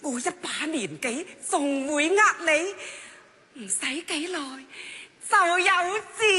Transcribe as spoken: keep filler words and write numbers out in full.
過一把年紀仲會呃你，唔使幾耐就有自